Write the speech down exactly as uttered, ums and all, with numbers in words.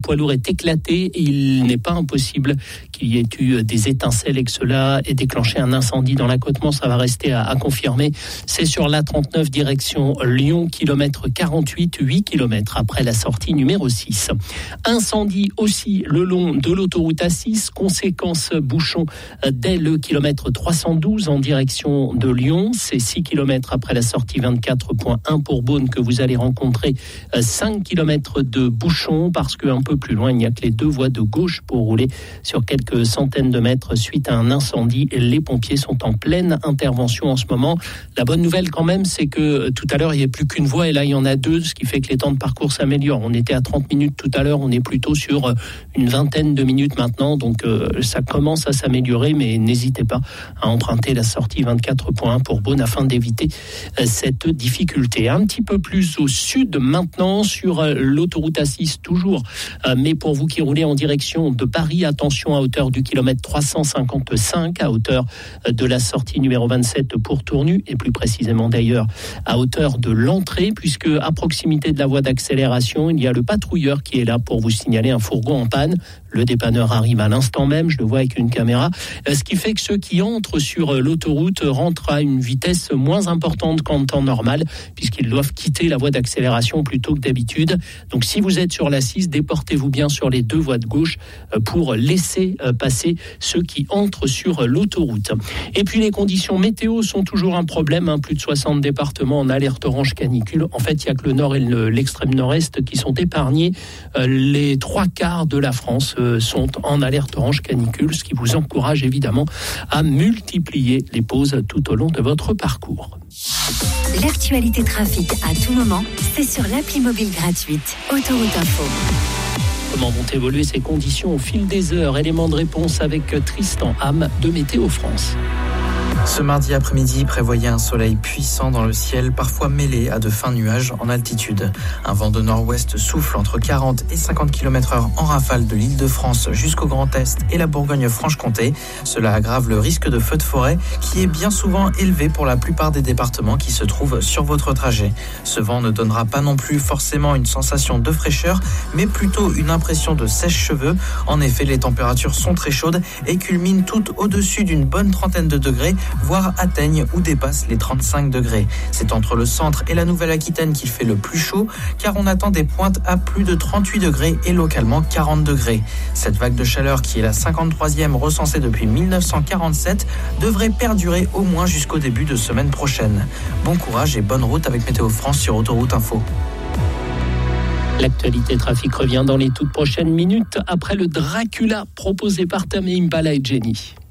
poids lourd est éclaté. Il n'est pas impossible qu'il y ait eu des étincelles et que cela ait déclenché un incendie dans l'accotement. Ça va rester à, à confirmer. C'est sur l'A trente-neuf direction Lyon, kilomètre quarante-huit, huit kilomètres après la sortie numéro six. Incendie aussi le long de l'autoroute A six, conséquence bouchon dès le kilomètre trois cent douze en direction de Lyon. C'est six kilomètres après la sortie vingt-quatre point un pour Beaune que vous allez rencontrer cinq kilomètres de bouchon parce qu'un peu plus loin, il n'y a que les deux voies de gauche pour rouler sur quelques centaines de mètres suite à un incendie. Les pompiers sont en pleine intervention en ce moment. La bonne nouvelle quand même, c'est que tout à l'heure, il n'y a plus qu'une voie et là, il y en a deux, ce qui fait que les temps de parcours s'améliorent. On était à trente minutes tout à l'heure, on est plutôt sur une vingtaine de minutes maintenant, donc euh, ça commence à s'améliorer, mais n'hésitez pas à emprunter la sortie vingt-quatre point un pour Beaune afin d'éviter euh, cette difficulté. Un petit peu plus au sud maintenant, sur euh, l'autoroute A six toujours, euh, mais pour vous qui roulez en direction de Paris, attention à hauteur du kilomètre trois cent cinquante-cinq, à hauteur euh, de la sortie numéro vingt-sept pour Tournu, et plus précisément d'ailleurs à hauteur de l'entrée, puisque à proximité de la voie d'accélération, il y a le patrouilleur qui est là pour vous signaler un fourgon en panne. Le dépanneur arrive à l'instant même, je le vois avec une caméra, ce qui fait que ceux qui entrent sur l'autoroute rentrent à une vitesse moins importante qu'en temps normal, puisqu'ils doivent quitter la voie d'accélération plutôt que d'habitude. Donc si vous êtes sur l'A six, déportez-vous bien sur les deux voies de gauche pour laisser passer ceux qui entrent sur l'autoroute. Et puis les conditions météo sont toujours un problème, hein. Plus de soixante départements en alerte orange canicule. En fait, il n'y a que le nord et le, l'extrême nord-est qui sont épargnés. Les trois quarts de la France sont en alerte orange canicule, ce qui vous encourage évidemment à multiplier les pauses tout au long de votre parcours. L'actualité trafic à tout moment, c'est sur l'appli mobile gratuite Autoroute Info. Comment vont évoluer ces conditions au fil des heures? Élément de réponse avec Tristan Ham de Météo France. Ce mardi après-midi, prévoyez un soleil puissant dans le ciel, parfois mêlé à de fins nuages en altitude. Un vent de nord-ouest souffle entre quarante et cinquante kilomètres heure en rafale de l'Île-de-France jusqu'au Grand Est et la Bourgogne-Franche-Comté. Cela aggrave le risque de feu de forêt qui est bien souvent élevé pour la plupart des départements qui se trouvent sur votre trajet. Ce vent ne donnera pas non plus forcément une sensation de fraîcheur, mais plutôt une impression de sèche-cheveux. En effet, les températures sont très chaudes et culminent toutes au-dessus d'une bonne trentaine de degrés, voire atteignent ou dépassent les trente-cinq degrés. C'est entre le centre et la Nouvelle-Aquitaine qu'il fait le plus chaud, car on attend des pointes à plus de trente-huit degrés et localement quarante degrés. Cette vague de chaleur, qui est la cinquante-troisième recensée depuis dix-neuf cent quarante-sept, devrait perdurer au moins jusqu'au début de semaine prochaine. Bon courage et bonne route avec Météo France sur Autoroute Info. L'actualité trafic revient dans les toutes prochaines minutes après le Dracula proposé par Tame Impala et Jenny.